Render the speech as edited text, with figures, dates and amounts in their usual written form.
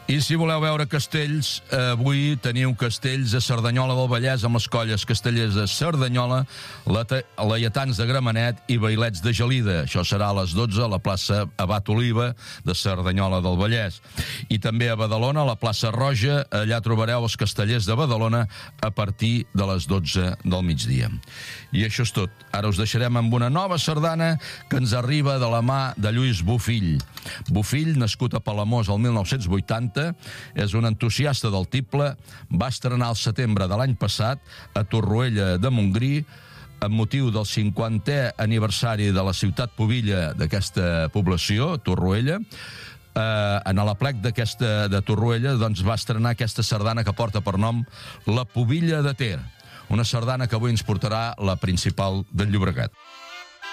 I si voleu veure castells, avui teniu castells a Cerdanyola del Vallès amb les colles castellers de Cerdanyola, laietans de Gramenet i bailets de Gelida. Això serà a les 12 a la plaça Abat Oliva de Cerdanyola del Vallès. I també a Badalona, a la plaça Roja, allà trobareu els castellers de Badalona a partir de les 12 del migdia. I això és tot. Ara us deixarem amb una nova sardana que ens arriba de la mà de Lluís Bofill. Bofill, nascut a Palamós el 1980, és un entusiasta del tible, va estrenar al setembre de l'any passat a Torroella de Montgrí amb motiu del 50è aniversari de la ciutat pubilla d'aquesta població, Torroella. En l'aplec de Torroella doncs, va estrenar aquesta sardana que porta per nom La Pubilla de Ter, una sardana que avui ens portarà la Principal del Llobregat.